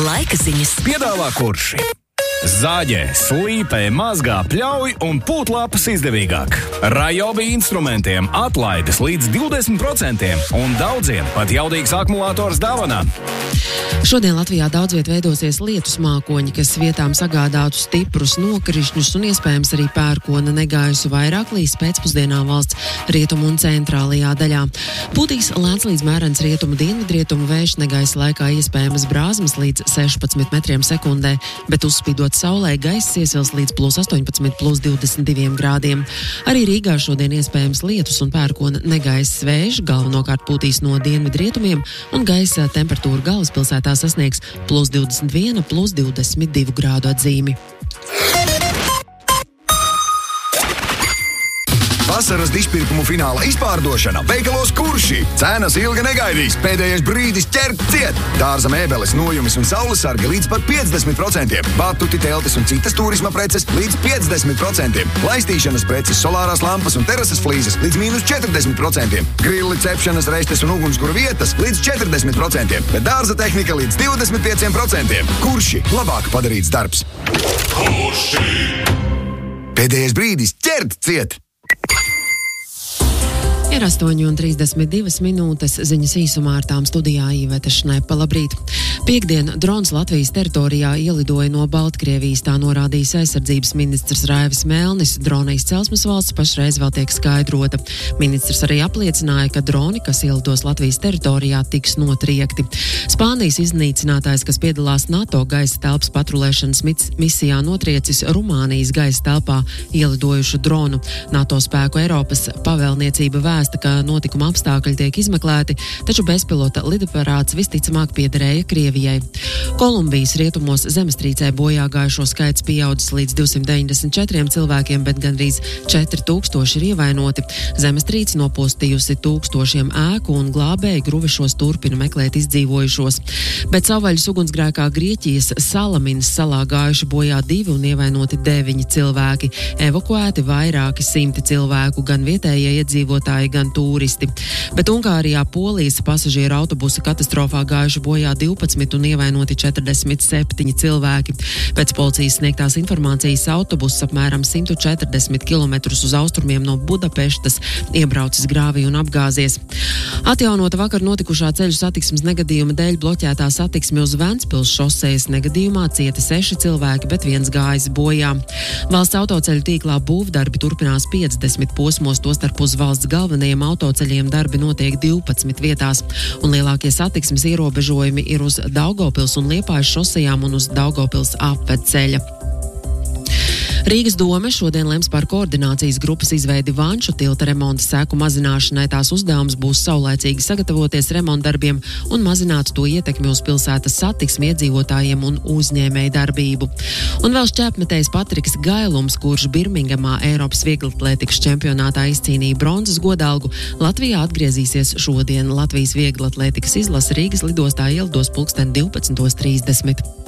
Laika ziņas Piedāvā Kurši. Zāģē, slīpē, mazgā, pļauj un pūtlapas izdevīgāk. Rajobi instrumentiem atlaides līdz 20% un daudziem pat jaudīgs akumulators dāvanā. Šodien Latvijā daudz viet veidosies lietus mākoņi, kas vietām sagādātu stiprus nokrišņus un iespējams arī pērkona negaisu vairāk līdz pēcpusdienā valsts rietumu un centrālajā daļā. Pūtīs lēns līdz mērens rietumu dienvidrietumu vējš, negaisa laikā iespējamas brāzmas līdz 16 metriem sekundē, bet uzspīdot saulē gaiss iesils līdz +18, +22 grādiem. Arī Rīgā šodien iespējams lietus un pērkona negaiss vējš, galvenokārt pūtīs no dienvidrietumiem un gaisa temperatūra galvaspilsētā sasniegs +21, +22 grādu atzīmi. Vasaras dižpirkumu fināla izpārdošana veikalos Kurši. Cenas ilgi negaidīs, pēdējais brīdis ķert ciet. Dārza mēbeles, nojumis un saulesargi līdz pat 50%. Batuti, teltis un citas turisma preces līdz 50%. Laistīšanas preces, solārās lampas un terases flīzes līdz -40%. Grilli, cepšanas restes un ugunskura vietas līdz 40%. Bet dārza tehnika līdz 25%. Kurši - labāk padarīts darbs. Kurši! Pēdējais brīdis ķert ciet. Ir 8:32 minūtes, ziņas īsumā ar tām studijā Iveta Šnepa. Labrīt! Piektdien drons Latvijas teritorijā ielidoja no Baltkrievijas, tā norādījis aizsardzības ministrs Raivis Melnis. Drona izcelsmes valsts pašreiz vēl tiek skaidrota. Ministrs arī apliecināja, ka droni, kas ielidos Latvijas teritorijā, tiks notriekti. Spānijas iznīcinātājs, kas piedalās NATO gaisa telpas patrulēšanas misijā, notriecis Rumānijas gaisa telpā ielidojušu dronu. NATO spēku Eiropas pavēlniecība vēsta, ka notikuma apstākļi tiek izmeklēti, taču bezpilota lidaparāts visticamāk piederēja Krievijai. Kolumbijas rietumos zemestrīcē bojā gājušo skaits pieaudzis līdz 294 cilvēkiem, bet gandrīz 4000 ir ievainoti. Zemestrīce nopostījusi tūkstošiem ēku un glābēji gruvišos turpina meklēt izdzīvojušos. Bet savvaļas ugunsgrēkā Grieķijas Salaminas salā gājuši bojā 2 un ievainoti 9 cilvēki. Evakuēti vairāki simti cilvēku, gan vietējie iedzīvotāji, gan turisti. Bet Ungārijā Polijas pasažieru autobusa katastrofā gājuši bojā 12 un ievainoti 47 cilvēki. Pēc policijas sniegtās informācijas autobuss apmēram 140 km uz austrumiem no Budapeštas iebraucis grāvī un apgāzies. Atjaunota vakar notikušā ceļu satiksmes negadījuma dēļ bloķētā satiksme uz Ventspils šosejas negadījumā cieta 6 cilvēki, bet 1 gājis bojā. Valsts autoceļu tīklā būvdarbi turpinās 50 posmos, tostarp uz valsts galvenajiem autoceļiem darbi notiek 12 vietās, un lielākie satiksmes ierobežojumi ir uz Daugavpils un Liepājas šosejām un uz Daugavpils apvedceļa. Rīgas dome šodien lems par koordinācijas grupas izveidi Vanču tilta remonta seku mazināšanai. Tās uzdevums būs saulēcīgi sagatavoties remontdarbiem un mazināt to ietekmi uz pilsētas satiksmi, iedzīvotājiem un uzņēmēju darbību. Un vēl šķēpmetējs Patriks Gailums, kurš Birmingemā Eiropas vieglatlētikas čempionātā izcīnīja bronzas godalgu, Latvijā atgriezīsies šodien. Latvijas vieglatlētikas izlase Rīgas lidostā ielidos 12:30.